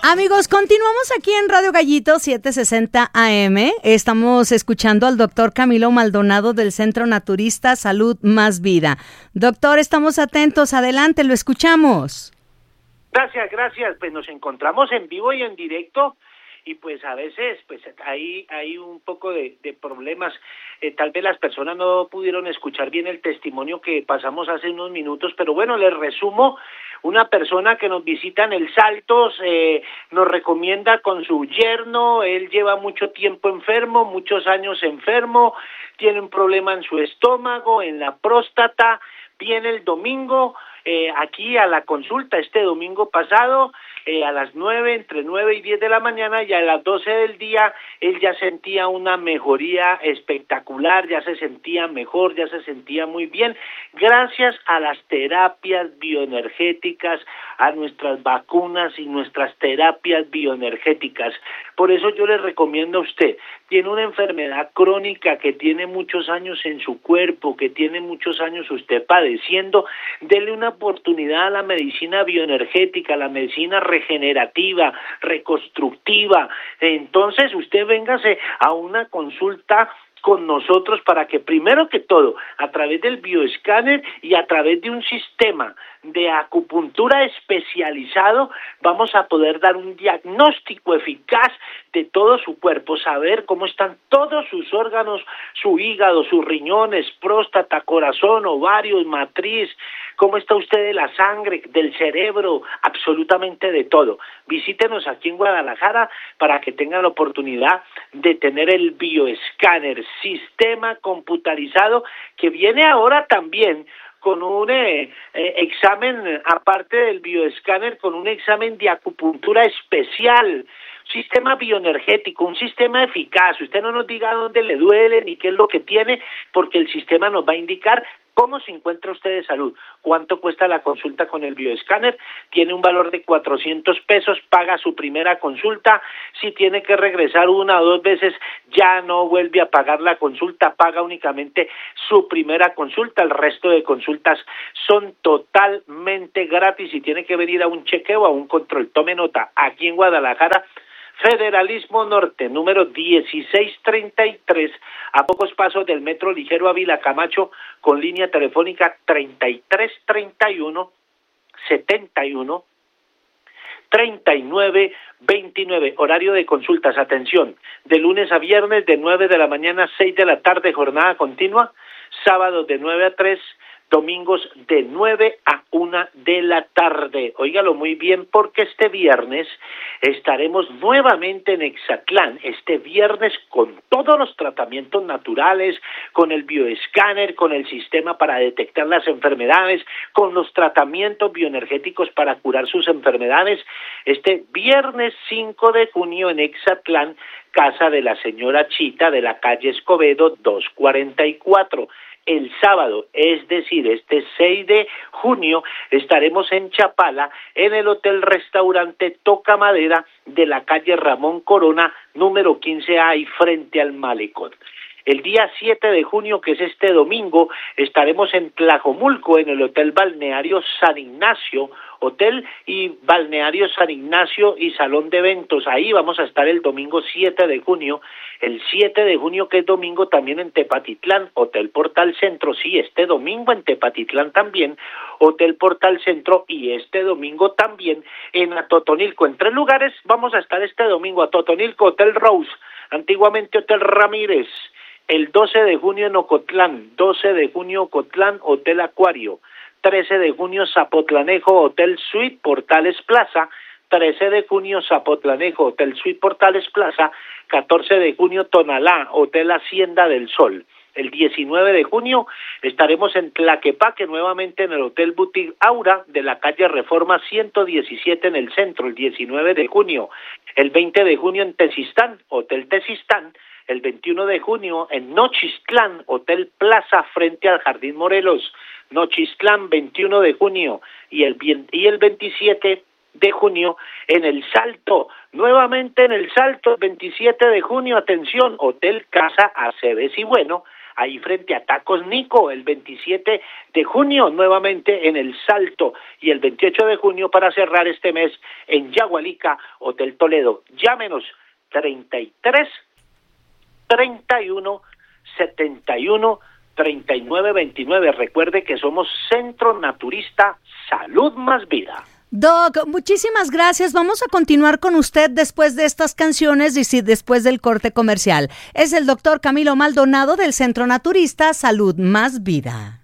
Amigos, continuamos aquí en Radio Gallito 760 AM. Estamos escuchando al doctor Camilo Maldonado del Centro Naturista Salud Más Vida. Doctor, estamos atentos. Adelante, lo escuchamos. Gracias. Pues nos encontramos en vivo y en directo y pues a veces pues hay un poco de problemas. Tal vez las personas no pudieron escuchar bien el testimonio que pasamos hace unos minutos, pero bueno, les resumo. Una persona que nos visita en El Salto nos recomienda con su yerno. Él lleva mucho tiempo enfermo, muchos años enfermo, tiene un problema en su estómago, en la próstata. Viene el domingo aquí a la consulta, este domingo pasado, a las 9, entre 9 y 10 de la mañana, y a las 12 del día él ya sentía una mejoría espectacular, ya se sentía mejor, ya se sentía muy bien, gracias a las terapias bioenergéticas, a nuestras vacunas y nuestras terapias bioenergéticas. Por eso yo le recomiendo a usted, tiene una enfermedad crónica que tiene muchos años en su cuerpo, que tiene muchos años usted padeciendo, dele una oportunidad a la medicina bioenergética, a la medicina regenerativa, reconstructiva. Entonces usted véngase a una consulta con nosotros para que primero que todo, a través del bioescáner y a través de un sistema de acupuntura especializado, vamos a poder dar un diagnóstico eficaz de todo su cuerpo, saber cómo están todos sus órganos, su hígado, sus riñones, próstata, corazón, ovarios, matriz, cómo está usted de la sangre, del cerebro, absolutamente de todo. Visítenos aquí en Guadalajara para que tengan la oportunidad de tener el bioescáner, sistema computarizado que viene ahora también con un examen, aparte del bioescáner, con un examen de acupuntura especial, sistema bioenergético, un sistema eficaz. Usted no nos diga dónde le duele ni qué es lo que tiene, porque el sistema nos va a indicar cómo se encuentra usted de salud, cuánto cuesta la consulta con el bioescáner. Tiene un valor de 400 pesos, paga su primera consulta. Si tiene que regresar una o dos veces, ya no vuelve a pagar la consulta, paga únicamente su primera consulta. El resto de consultas son totalmente gratis y tiene que venir a un chequeo o a un control. Tome nota, aquí en Guadalajara, Federalismo Norte, número 1633, a pocos pasos del Metro Ligero Ávila Camacho, con línea telefónica 3331 71 3929. Horario de consultas, atención, de lunes a viernes de 9 de la mañana a 6 de la tarde, jornada continua, sábados de 9 a 3, domingos de 9 a 1 de la tarde. Óigalo muy bien, porque este viernes estaremos nuevamente en Exatlán, este viernes con todos los tratamientos naturales, con el bioescáner, con el sistema para detectar las enfermedades, con los tratamientos bioenergéticos para curar sus enfermedades. Este viernes 5 de junio en Exatlán, casa de la señora Chita, de la calle Escobedo 244. El sábado, es decir, este 6 de junio, estaremos en Chapala, en el Hotel Restaurante Toca Madera de la calle Ramón Corona, número 15A, y frente al Malecón. El día 7 de junio, que es este domingo, estaremos en Tlajomulco, en el Hotel Balneario San Ignacio, Hotel y Balneario San Ignacio y Salón de Eventos. Ahí vamos a estar el domingo 7 de junio. El 7 de junio, que es domingo, también en Tepatitlán, Hotel Portal Centro. Sí, este domingo en Tepatitlán también, Hotel Portal Centro, y este domingo también en Atotonilco. En 3 lugares vamos a estar este domingo: Atotonilco, Hotel Rose, antiguamente Hotel Ramírez. El 12 de junio en Ocotlán, 12 de junio Ocotlán, Hotel Acuario. 13 de junio Zapotlanejo, Hotel Suite Portales Plaza. 13 de junio Zapotlanejo, Hotel Suite Portales Plaza. 14 de junio Tonalá, Hotel Hacienda del Sol. El 19 de junio estaremos en Tlaquepaque, nuevamente en el Hotel Boutique Aura de la calle Reforma 117 en el centro, el 19 de junio. El 20 de junio en Tezistán, Hotel Tezistán. El 21 de junio en Nochistlán, Hotel Plaza frente al Jardín Morelos. Nochistlán, 21 de junio. Y el 27 de junio en El Salto, nuevamente en El Salto, 27 de junio, atención, Hotel Casa Aceves y Bueno, ahí frente a Tacos Nico, el 27 de junio nuevamente en El Salto y el 28 de junio para cerrar este mes en Yagualica, Hotel Toledo. Llámenos 33 31 71 39 29. Recuerde que somos Centro Naturista Salud Más Vida. Doc, muchísimas gracias. Vamos a continuar con usted después de estas canciones y sí, después del corte comercial. Es el doctor Camilo Maldonado del Centro Naturista Salud Más Vida.